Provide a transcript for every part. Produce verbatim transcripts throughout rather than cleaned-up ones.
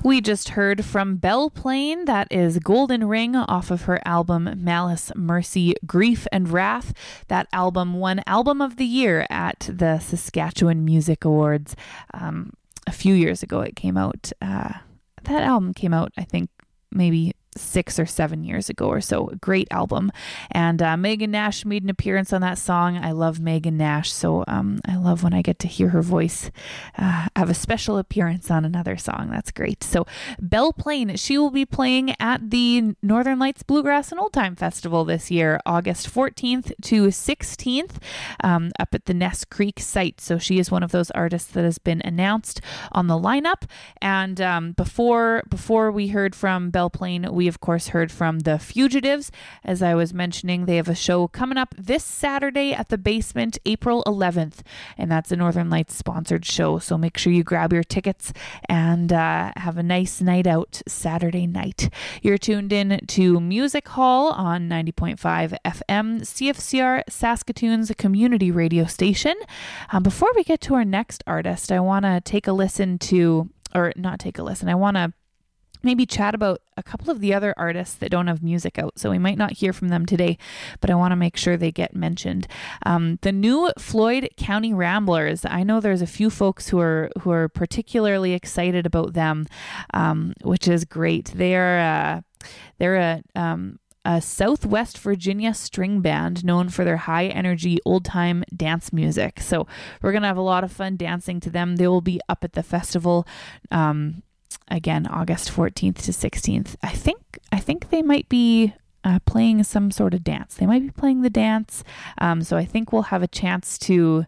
We just heard from Belle Plaine. That is Golden Ring off of her album Malice, Mercy, Grief and Wrath. That album won Album of the Year at the Saskatchewan Music Awards um, a few years ago. It came out, uh, that album came out, I think, maybe six or seven years ago or so. A great album. And uh, Megan Nash made an appearance on that song. I love Megan Nash, so um, I love when I get to hear her voice uh, have a special appearance on another song. That's great. So Belle Plaine, she will be playing at the Northern Lights Bluegrass and Old Time Festival this year, August fourteenth to sixteenth, um, up at the Ness Creek site. So she is one of those artists that has been announced on the lineup. And um, before before we heard from Belle Plaine, we We, of course, heard from The Fugitives. As I was mentioning, they have a show coming up this Saturday at the Basement, April eleventh, and that's a Northern Lights sponsored show. So make sure you grab your tickets and uh, have a nice night out Saturday night. You're tuned in to Music Hall on ninety point five F M, C F C R Saskatoon's community radio station. Um, before we get to our next artist, I want to take a listen to, or not take a listen, I want to maybe chat about a couple of the other artists that don't have music out. So we might not hear from them today, but I want to make sure they get mentioned. Um, the new Floyd County Ramblers. I know there's a few folks who are who are particularly excited about them, um, which is great. They're uh, they're a um, a Southwest Virginia string band known for their high energy old time dance music. So we're gonna have a lot of fun dancing to them. They will be up at the festival. Um, Again, August fourteenth to sixteenth. I think I think they might be uh, playing some sort of dance. They might be playing the dance. Um, so I think we'll have a chance to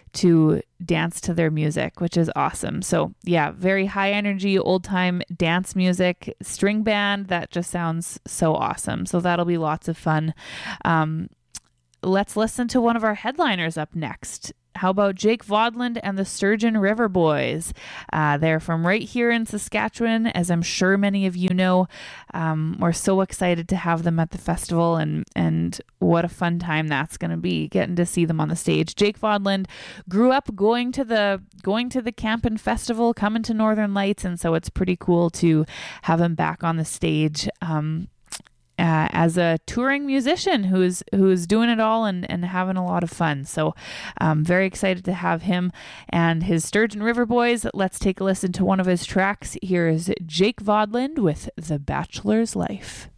to dance to their music, which is awesome. So yeah, very high energy, old time dance music, string band. That just sounds so awesome. So that'll be lots of fun. Um, let's listen to one of our headliners up next. How about Jake Vodland and the Sturgeon River Boys? Uh, they're from right here in Saskatchewan, as I'm sure many of you know. Um, we're so excited to have them at the festival, and and what a fun time that's going to be, getting to see them on the stage. Jake Vodland grew up going to the going to the Campen Festival, coming to Northern Lights, and so it's pretty cool to have him back on the stage. Um, Uh, as a touring musician who's who's doing it all and, and having a lot of fun. So I'm um, very excited to have him and his Sturgeon River Boys. Let's take a listen to one of his tracks. Here is Jake Vodland with The Bachelor's Life.